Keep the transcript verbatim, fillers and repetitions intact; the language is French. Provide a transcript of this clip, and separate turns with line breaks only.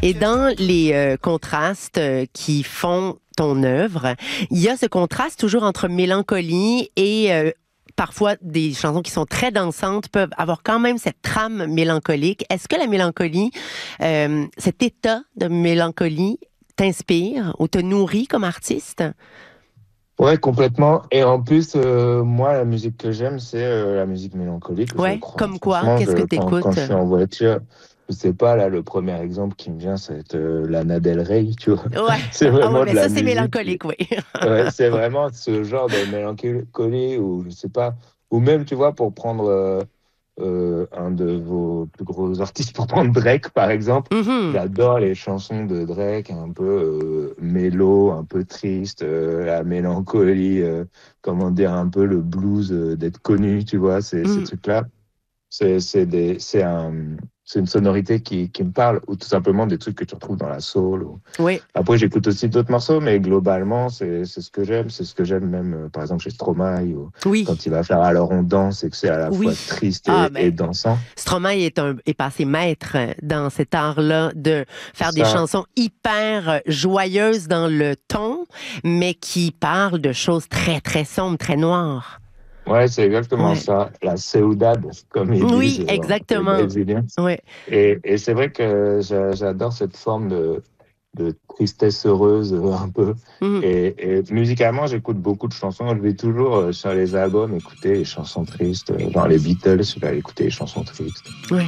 Et dans les euh, contrastes euh, qui font ton œuvre, il y a ce contraste toujours entre mélancolie et euh, parfois des chansons qui sont très dansantes peuvent avoir quand même cette trame mélancolique. Est-ce que la mélancolie, euh, cet état de mélancolie t'inspire ou te nourrit comme artiste?
Ouais, complètement. Et en plus, euh, moi, la musique que j'aime, c'est euh, la musique mélancolique, je
Ouais,
crois.
comme quoi?
Franchement,
Qu'est-ce que
je, quand, quand
t'écoutes?
je suis en voiture, je sais pas, là, le premier exemple qui me vient, c'est euh, Lana Del Rey, tu vois.
Ouais.
C'est
Ah ouais,
vraiment
mais
de
ça,
la
c'est
musique.
mélancolique, oui.
Ouais, c'est vraiment ce genre de mélancolie ou je sais pas. Ou même, tu vois, pour prendre euh, euh, un de vos plus gros artistes, pour prendre Drake, par exemple.
Mhm.
J'adore les chansons de Drake, un peu euh, mélo, un peu triste, euh, la mélancolie, euh, comment dire, un peu le blues euh, d'être connu, tu vois, ces, ces
Mhm.
trucs-là. C'est, c'est des, c'est un, c'est une sonorité qui, qui me parle, ou tout simplement des trucs que tu retrouves dans la soul. Ou...
Oui,
Après, j'écoute aussi d'autres morceaux, mais globalement, c'est, c'est ce que j'aime. C'est ce que j'aime même, euh, par exemple, chez Stromae, ou
oui,
quand il va faire Alors on danse, et que c'est à la fois
oui.
triste
Ah,
et,
ben,
et dansant.
Stromae est, un, est passé maître dans cet art-là de faire des
Ça,
chansons hyper joyeuses dans le ton, mais qui parlent de choses très, très sombres, très noires.
ouais, c'est exactement
Ouais.
ça. La saudade, comme ils disent
Oui,
euh, les
exactement.
Brésiliens.
Ouais.
Et, et c'est vrai que j'a- j'adore cette forme de, de tristesse heureuse euh, un peu.
Mhm.
Et, et musicalement, j'écoute beaucoup de chansons. Je vais toujours euh, sur les albums écouter les chansons tristes. Euh, Genre les Beatles, je vais aller écouter les chansons tristes.
Ouais.